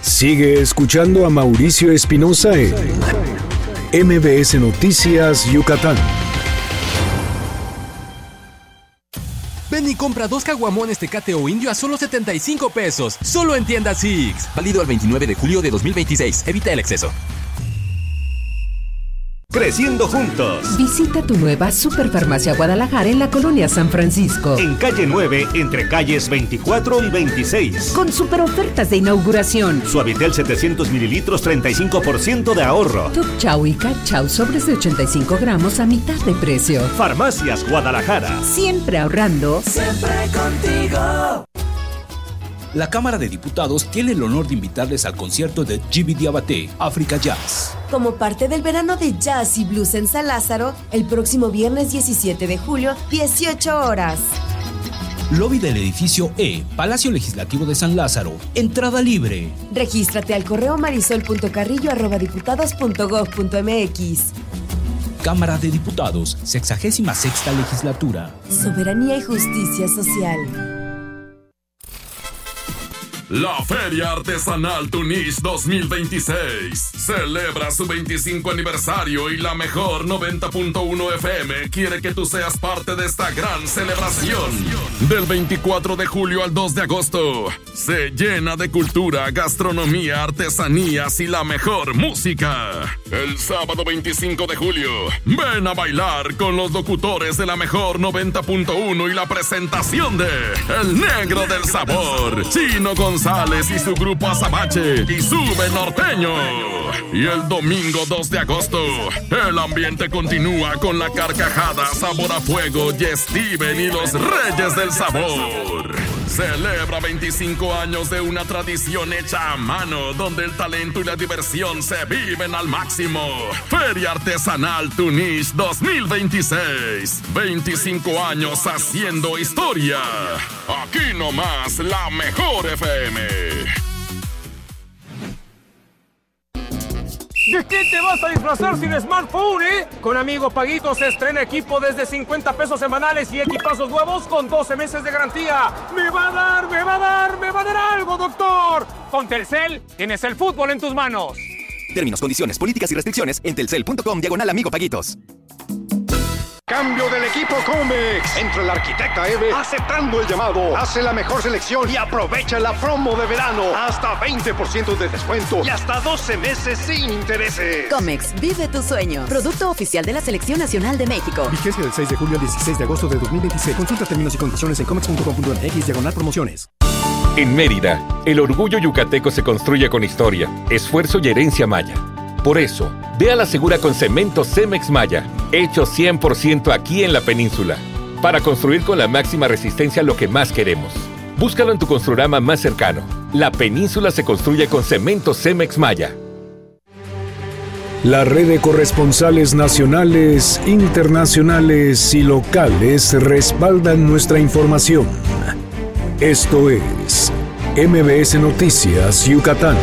Sigue escuchando a Mauricio Espinosa en MBS Noticias Yucatán. Ven y compra 2 caguamones Tecate o Indio a solo 75 pesos. Solo en tiendas Six. Válido al 29 de julio de 2026. Evita el exceso. Creciendo juntos. Visita tu nueva Superfarmacia Guadalajara en la colonia San Francisco. En calle 9, entre calles 24 y 26. Con super ofertas de inauguración. Suavitel 700 mililitros, 35% de ahorro. Tuc Chau y Cat Chau sobres de 85 gramos a mitad de precio. Farmacias Guadalajara. Siempre ahorrando. Siempre contigo. La Cámara de Diputados tiene el honor de invitarles al concierto de Gibi Diabaté, África Jazz. Como parte del verano de jazz y blues en San Lázaro, el próximo viernes 17 de julio, 18 horas. Lobby del edificio E, Palacio Legislativo de San Lázaro. Entrada libre. Regístrate al correo marisol.carrillo@diputados.gov.mx. Cámara de Diputados, 66ª Legislatura. Soberanía y justicia social. La Feria Artesanal Tunix 2026 celebra su 25 aniversario y la mejor 90.1 FM quiere que tú seas parte de esta gran celebración. Del 24 de julio al 2 de agosto se llena de cultura, gastronomía, artesanías y la mejor música. El sábado 25 de julio, ven a bailar con los locutores de la mejor 90.1 y la presentación de El Negro del Sabor, Chino González y su grupo Azabache y Sube Norteño. Y el domingo 2 de agosto, el ambiente continúa con la carcajada, Sabor a Fuego y Steven y los Reyes del Sabor. Celebra 25 años de una tradición hecha a mano, donde el talento y la diversión se viven al máximo. Feria Artesanal Tunix 2026. 25 años haciendo historia. Aquí nomás, la mejor FM. ¿De qué te vas a disfrazar sin smartphone, Con Amigo Paguito se estrena equipo desde 50 pesos semanales y equipazos nuevos con 12 meses de garantía. ¡Me va a dar algo, doctor! Con Telcel tienes el fútbol en tus manos. Términos, condiciones, políticas y restricciones en telcel.com/Amigo Paguitos. Cambio del equipo Comex. Entra el arquitecta Eve aceptando el llamado. Hace la mejor selección y aprovecha la promo de verano. Hasta 20% de descuento y hasta 12 meses sin intereses. Comex, vive tu sueño. Producto oficial de la Selección Nacional de México. Vigencia del 6 de julio al 16 de agosto de 2026. Consulta términos y condiciones en comex.com.mx/promociones. En Mérida, el orgullo yucateco se construye con historia, esfuerzo y herencia maya. Por eso, ve a la segura con cemento Cemex Maya, hecho 100% aquí en la península, para construir con la máxima resistencia lo que más queremos. Búscalo en tu Construrama más cercano. La península se construye con cemento Cemex Maya. La red de corresponsales nacionales, internacionales y locales respaldan nuestra información. Esto es MBS Noticias Yucatán.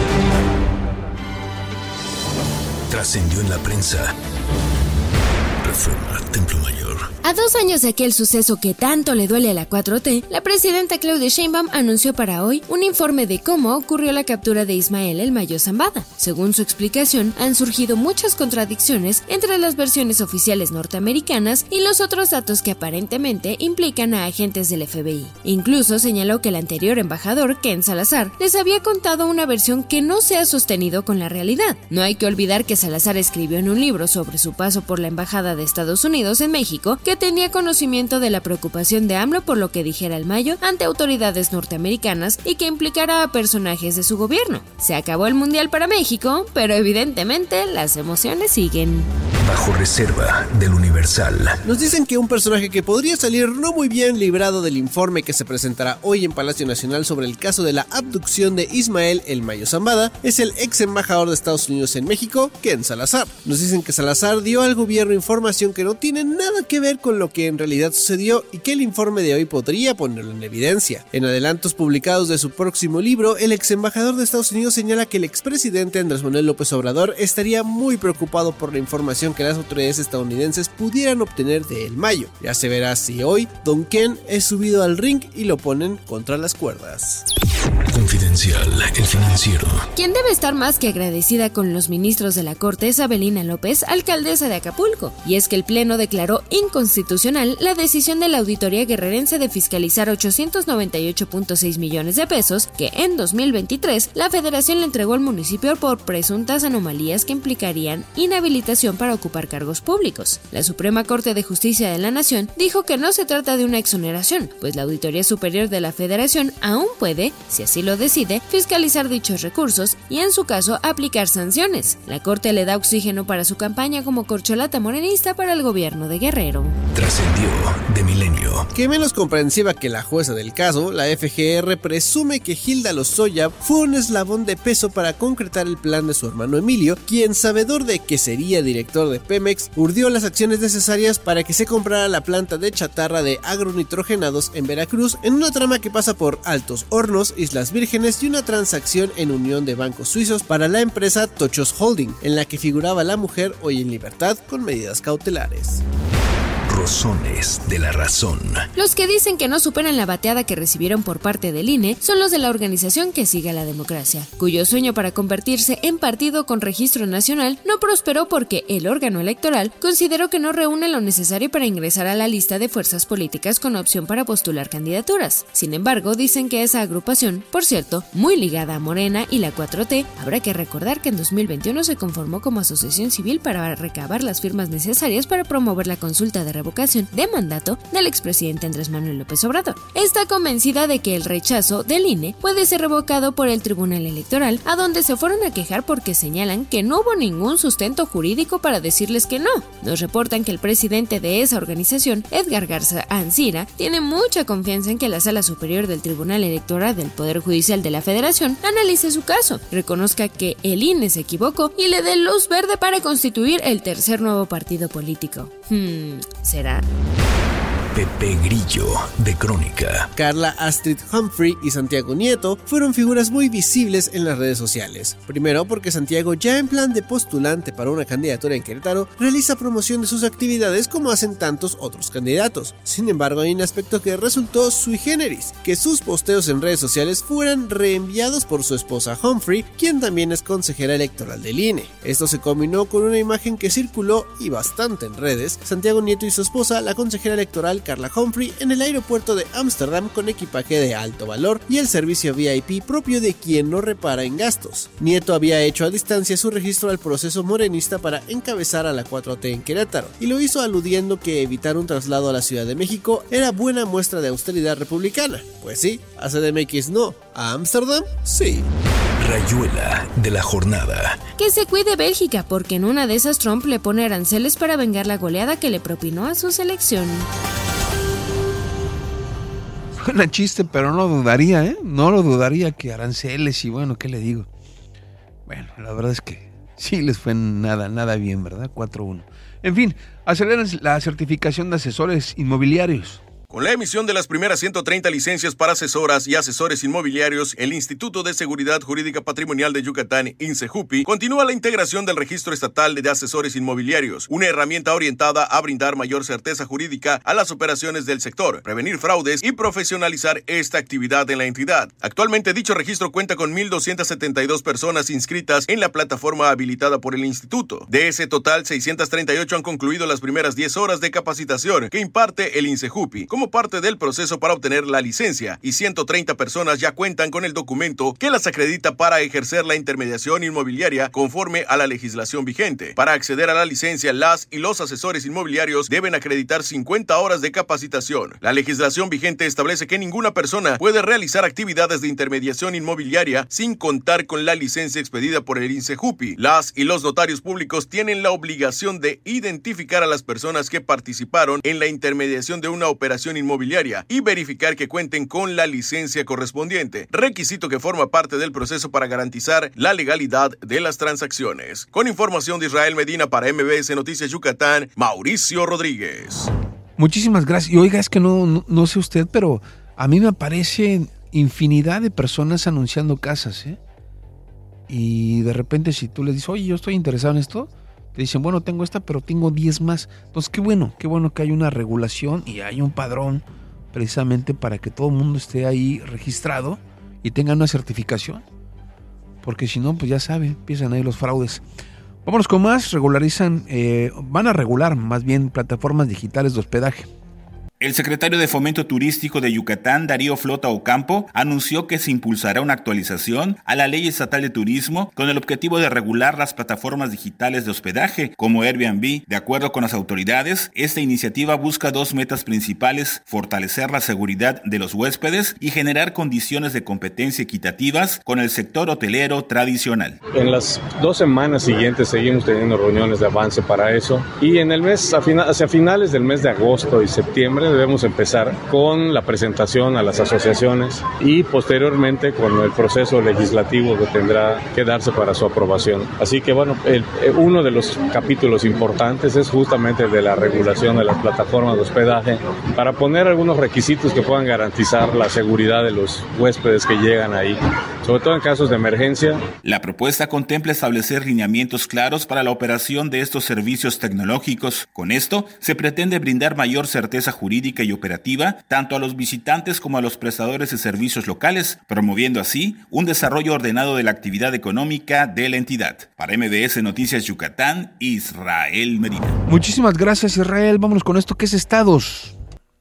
Trascendió en la prensa. Reforma Templo Mayor. A 2 años de aquel suceso que tanto le duele a la 4T, la presidenta Claudia Sheinbaum anunció para hoy un informe de cómo ocurrió la captura de Ismael El Mayo Zambada. Según su explicación, han surgido muchas contradicciones entre las versiones oficiales norteamericanas y los otros datos que aparentemente implican a agentes del FBI. Incluso señaló que el anterior embajador, Ken Salazar, les había contado una versión que no se ha sostenido con la realidad. No hay que olvidar que Salazar escribió en un libro sobre su paso por la Embajada de Estados Unidos en México que tenía conocimiento de la preocupación de AMLO por lo que dijera El Mayo ante autoridades norteamericanas y que implicara a personajes de su gobierno. Se acabó el Mundial para México, pero evidentemente las emociones siguen. Bajo reserva del Universal. Nos dicen que un personaje que podría salir no muy bien librado del informe que se presentará hoy en Palacio Nacional sobre el caso de la abducción de Ismael El Mayo Zambada es el ex embajador de Estados Unidos en México, Ken Salazar. Nos dicen que Salazar dio al gobierno información que no tiene nada que ver ver con lo que en realidad sucedió y que el informe de hoy podría ponerlo en evidencia. En adelantos publicados de su próximo libro, el ex embajador de Estados Unidos señala que el expresidente Andrés Manuel López Obrador estaría muy preocupado por la información que las autoridades estadounidenses pudieran obtener de El Mayo. Ya se verá si hoy Don Ken es subido al ring y lo ponen contra las cuerdas. Confidencial, El Financiero. Quien debe estar más que agradecida con los ministros de la Corte es Abelina López, alcaldesa de Acapulco, y es que el Pleno declaró inconstitucional la decisión de la Auditoría Guerrerense de fiscalizar 898.6 millones de pesos que en 2023 la Federación le entregó al municipio por presuntas anomalías que implicarían inhabilitación para ocupar cargos públicos. La Suprema Corte de Justicia de la Nación dijo que no se trata de una exoneración, pues la Auditoría Superior de la Federación aún puede, si así lo decide, fiscalizar dichos recursos y en su caso aplicar sanciones. La Corte le da oxígeno para su campaña como corcholata morenista para el gobierno de Guerrero. Trascendió de Milenio. Que menos comprensiva que la jueza del caso, la FGR presume que Hilda Lozoya fue un eslabón de peso para concretar el plan de su hermano Emilio, quien, sabedor de que sería director de Pemex, urdió las acciones necesarias para que se comprara la planta de chatarra de agronitrogenados en Veracruz en una trama que pasa por Altos Hornos, Islas Vírgenes y una transacción en unión de bancos suizos para la empresa Tochos Holding, en la que figuraba la mujer hoy en libertad con medidas cautelares. Rozones de la razón. Los que dicen que no superan la bateada que recibieron por parte del INE son los de la organización que sigue a la democracia, cuyo sueño para convertirse en partido con registro nacional no prosperó porque el órgano electoral consideró que no reúne lo necesario para ingresar a la lista de fuerzas políticas con opción para postular candidaturas. Sin embargo, dicen que esa agrupación, por cierto, muy ligada a Morena y la 4T, habrá que recordar que en 2021 se conformó como asociación civil para recabar las firmas necesarias para promover la consulta de revocación de mandato del expresidente Andrés Manuel López Obrador. Está convencida de que el rechazo del INE puede ser revocado por el Tribunal Electoral, a donde se fueron a quejar porque señalan que no hubo ningún sustento jurídico para decirles que no. Nos reportan que el presidente de esa organización, Edgar Garza Ancira, tiene mucha confianza en que la Sala Superior del Tribunal Electoral del Poder Judicial de la Federación analice su caso, reconozca que el INE se equivocó y le dé luz verde para constituir el tercer nuevo partido político. ¿Será? Pepe Grillo, de Crónica. Carla Astrid Humphrey y Santiago Nieto fueron figuras muy visibles en las redes sociales. Primero porque Santiago, ya en plan de postulante para una candidatura en Querétaro, realiza promoción de sus actividades como hacen tantos otros candidatos. Sin embargo, hay un aspecto que resultó sui generis, que sus posteos en redes sociales fueran reenviados por su esposa Humphrey, quien también es consejera electoral del INE. Esto se combinó con una imagen que circuló y bastante en redes: Santiago Nieto y su esposa, la consejera electoral Carla Humphrey, en el aeropuerto de Ámsterdam con equipaje de alto valor y el servicio VIP propio de quien no repara en gastos. Nieto había hecho a distancia su registro al proceso morenista para encabezar a la 4T en Querétaro, y lo hizo aludiendo que evitar un traslado a la Ciudad de México era buena muestra de austeridad republicana. Pues sí, a CDMX no, a Ámsterdam sí. Rayuela de la jornada. Que se cuide Bélgica, porque en una de esas Trump le pone aranceles para vengar la goleada que le propinó a su selección. Suena chiste, pero no dudaría, No lo dudaría que aranceles y bueno, ¿qué le digo? Bueno, la verdad es que sí les fue nada bien, ¿verdad? 4-1. En fin, aceleran la certificación de asesores inmobiliarios. Con la emisión de las primeras 130 licencias para asesoras y asesores inmobiliarios, el Instituto de Seguridad Jurídica Patrimonial de Yucatán, INSEJUPI, continúa la integración del Registro Estatal de Asesores Inmobiliarios, una herramienta orientada a brindar mayor certeza jurídica a las operaciones del sector, prevenir fraudes y profesionalizar esta actividad en la entidad. Actualmente, dicho registro cuenta con 1,272 personas inscritas en la plataforma habilitada por el Instituto. De ese total, 638 han concluido las primeras 10 horas de capacitación que imparte el INSEJUPI como parte del proceso para obtener la licencia, y 130 personas ya cuentan con el documento que las acredita para ejercer la intermediación inmobiliaria conforme a la legislación vigente. Para acceder a la licencia, las y los asesores inmobiliarios deben acreditar 50 horas de capacitación. La legislación vigente establece que ninguna persona puede realizar actividades de intermediación inmobiliaria sin contar con la licencia expedida por el INSEJUPI. Las y los notarios públicos tienen la obligación de identificar a las personas que participaron en la intermediación de una operación inmobiliaria y verificar que cuenten con la licencia correspondiente, requisito que forma parte del proceso para garantizar la legalidad de las transacciones. Con información de Israel Medina para MBS Noticias Yucatán, Mauricio Rodríguez. Muchísimas gracias. Y oiga, es que no sé usted, pero a mí me aparecen infinidad de personas anunciando casas, ¿eh? Y de repente si tú les dices, oye, yo estoy interesado en esto, te dicen, bueno, tengo esta, pero tengo 10 más. Entonces, qué bueno que hay una regulación y hay un padrón precisamente para que todo el mundo esté ahí registrado y tenga una certificación. Porque si no, pues ya sabe, empiezan ahí los fraudes. Vámonos con más. Van a regular más bien plataformas digitales de hospedaje. El secretario de Fomento Turístico de Yucatán, Darío Flota Ocampo, anunció que se impulsará una actualización a la Ley Estatal de Turismo con el objetivo de regular las plataformas digitales de hospedaje, como Airbnb. De acuerdo con las autoridades, esta iniciativa busca 2 metas principales: fortalecer la seguridad de los huéspedes y generar condiciones de competencia equitativas con el sector hotelero tradicional. En las 2 semanas siguientes seguimos teniendo reuniones de avance para eso, y en el mes, hacia finales del mes de agosto y septiembre, debemos empezar con la presentación a las asociaciones y posteriormente con el proceso legislativo que tendrá que darse para su aprobación. Así que bueno, uno de los capítulos importantes es justamente de la regulación de las plataformas de hospedaje para poner algunos requisitos que puedan garantizar la seguridad de los huéspedes que llegan ahí, sobre todo en casos de emergencia. La propuesta contempla establecer lineamientos claros para la operación de estos servicios tecnológicos. Con esto se pretende brindar mayor certeza jurídica y operativa tanto a los visitantes como a los prestadores de servicios locales, promoviendo así un desarrollo ordenado de la actividad económica de la entidad. Para MBS Noticias Yucatán, Israel Medina. Muchísimas gracias, Israel. Vámonos con esto que es estados.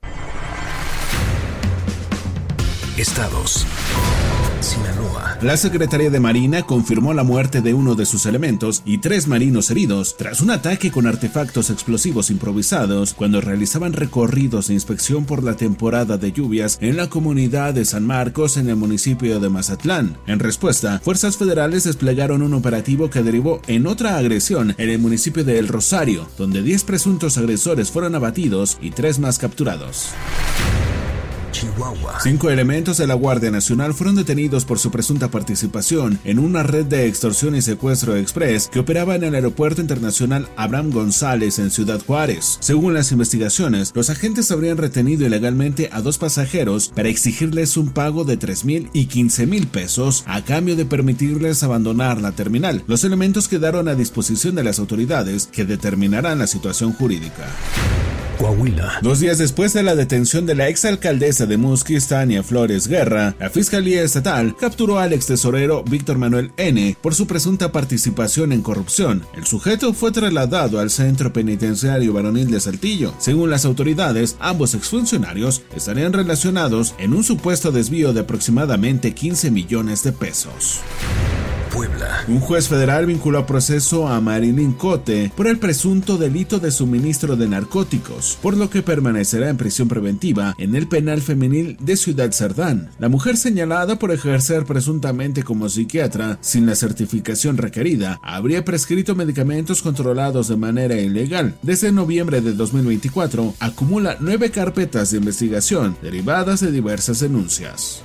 Estados. Sinaloa. La Secretaría de Marina confirmó la muerte de uno de sus elementos y 3 marinos heridos tras un ataque con artefactos explosivos improvisados cuando realizaban recorridos de inspección por la temporada de lluvias en la comunidad de San Marcos en el municipio de Mazatlán. En respuesta, fuerzas federales desplegaron un operativo que derivó en otra agresión en el municipio de El Rosario, donde 10 presuntos agresores fueron abatidos y 3 más capturados. Chihuahua. 5 elementos de la Guardia Nacional fueron detenidos por su presunta participación en una red de extorsión y secuestro express que operaba en el Aeropuerto Internacional Abraham González en Ciudad Juárez. Según las investigaciones, los agentes habrían retenido ilegalmente a 2 pasajeros para exigirles un pago de 3,000 y 15,000 pesos a cambio de permitirles abandonar la terminal. Los elementos quedaron a disposición de las autoridades, que determinarán la situación jurídica. Coahuila. 2 días después de la detención de la exalcaldesa de Musquis, Tania Flores Guerra, la Fiscalía Estatal capturó al extesorero Víctor Manuel N. por su presunta participación en corrupción. El sujeto fue trasladado al Centro Penitenciario Varonil de Saltillo. Según las autoridades, ambos exfuncionarios estarían relacionados en un supuesto desvío de aproximadamente 15 millones de pesos. Puebla. Un juez federal vinculó a proceso a Marilyn Cote por el presunto delito de suministro de narcóticos, por lo que permanecerá en prisión preventiva en el penal femenil de Ciudad Cerdán. La mujer, señalada por ejercer presuntamente como psiquiatra sin la certificación requerida, habría prescrito medicamentos controlados de manera ilegal. Desde noviembre de 2024 acumula 9 carpetas de investigación derivadas de diversas denuncias.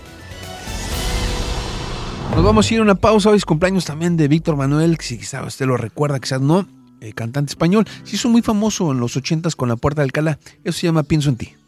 Nos vamos a ir a una pausa. Hoy es cumpleaños también de Víctor Manuel, que si quizás usted lo recuerda, quizás no, cantante español. Se hizo muy famoso en los 80s con La Puerta de Alcalá. Eso se llama Pienso en ti.